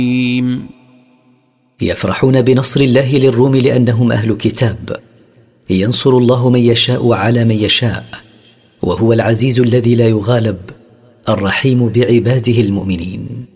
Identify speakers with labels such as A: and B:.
A: يفرحون بنصر الله للروم لأنهم أهل كتاب. ينصر الله من يشاء على من يشاء، وهو العزيز الذي لا يغالب، الرحيم بعباده المؤمنين.